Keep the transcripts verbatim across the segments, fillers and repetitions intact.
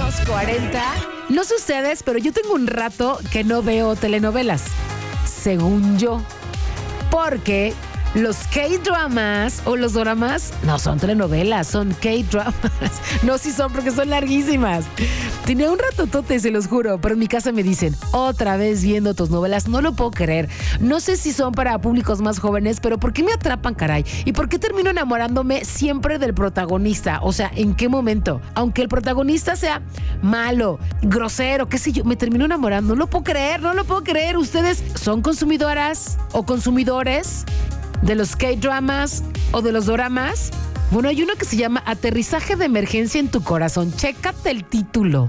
dos cuarenta. No sé ustedes, pero yo tengo un rato que no veo telenovelas, según yo. Porque los K-dramas o los doramas no son telenovelas, son K-dramas. No, sí son porque son larguísimas. Tenía un ratotote, se los juro, pero en mi casa me dicen, otra vez viendo tus novelas, no lo puedo creer. No sé si son para públicos más jóvenes, pero ¿por qué me atrapan, caray? ¿Y por qué termino enamorándome siempre del protagonista? O sea, ¿en qué momento? Aunque el protagonista sea malo, grosero, qué sé yo, me termino enamorando. No lo puedo creer, no lo puedo creer. ¿Ustedes son consumidoras o consumidores de los K-dramas o de los doramas? Bueno, hay uno que se llama Aterrizaje de Emergencia en tu Corazón. Chécate el título.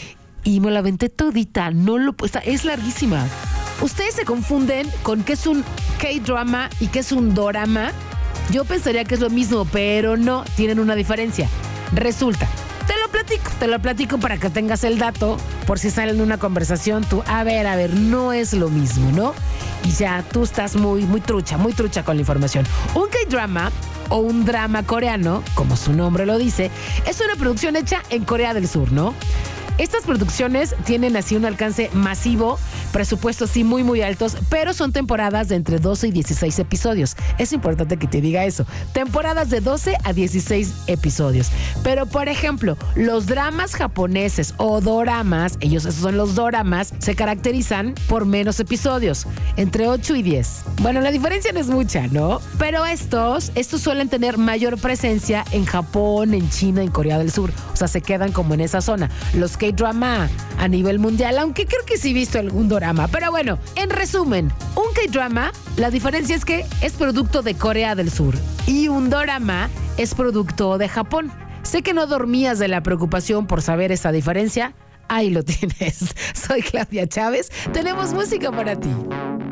Y me la aventé todita. No lo, está, es larguísima. Ustedes se confunden con qué es un K-drama y qué es un dorama. Yo pensaría que es lo mismo, pero no, tienen una diferencia. Resulta, te lo platico, te lo platico para que tengas el dato, por si sale en una conversación, tú, a ver, a ver, no es lo mismo, ¿no? Y ya tú estás muy, muy trucha, muy trucha con la información. Un K-drama o un drama coreano, como su nombre lo dice, es una producción hecha en Corea del Sur, ¿no? Estas producciones tienen así un alcance masivo, presupuestos sí muy muy altos, pero son temporadas de entre doce y dieciséis episodios. Es importante que te diga eso. Temporadas de doce a dieciséis episodios. Pero por ejemplo, los dramas japoneses o doramas, ellos esos son los doramas, se caracterizan por menos episodios, entre ocho y diez. Bueno, la diferencia no es mucha, ¿no? Pero estos, estos suelen tener mayor presencia en Japón, en China, en Corea del Sur. O sea, se quedan como en esa zona. Los que K-drama a nivel mundial, aunque creo que sí he visto algún dorama. Pero bueno, en resumen, un K-drama, la diferencia es que es producto de Corea del Sur y un dorama es producto de Japón. Sé que no dormías de la preocupación por saber esa diferencia. Ahí lo tienes. Soy Claudia Chávez. Tenemos música para ti.